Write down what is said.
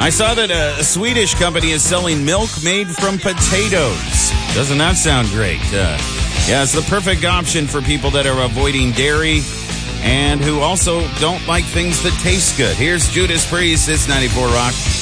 I saw that a Swedish company is selling milk made from potatoes. Doesn't that sound great? Yeah, it's the perfect option for people that are avoiding dairy and who also don't like things that taste good. Here's Judas Priest. It's 94 Rock.